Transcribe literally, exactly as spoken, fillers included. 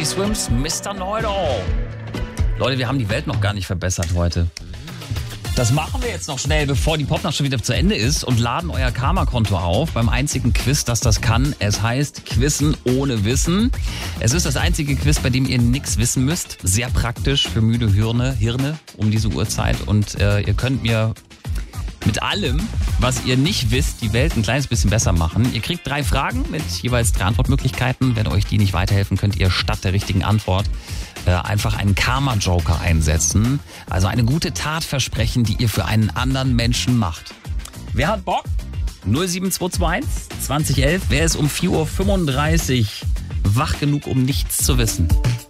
Swims, Mister Know-it-all. Leute, wir haben die Welt noch gar nicht verbessert heute. Das machen wir jetzt noch schnell, bevor die Popnacht schon wieder zu Ende ist und laden euer Karma-Konto auf beim einzigen Quiz, das das kann. Es heißt Quizzen ohne Wissen. Es ist das einzige Quiz, bei dem ihr nichts wissen müsst. Sehr praktisch für müde Hirne, Hirne um diese Uhrzeit. Und äh, ihr könnt mir mit allem, was ihr nicht wisst, die Welt ein kleines bisschen besser machen. Ihr kriegt drei Fragen mit jeweils drei Antwortmöglichkeiten. Wenn euch die nicht weiterhelfen, könnt ihr statt der richtigen Antwort äh, einfach einen Karma-Joker einsetzen. Also eine gute Tat versprechen, die ihr für einen anderen Menschen macht. Wer hat Bock? null sieben zwei zwei eins zwanzig elf. Wer ist um vier Uhr fünfunddreißig wach genug, um nichts zu wissen?